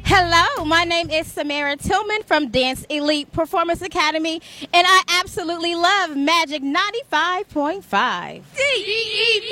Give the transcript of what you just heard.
Hello, my name is Samara Tillman from Dance Elite Performance Academy, and I absolutely love Magic 95.5.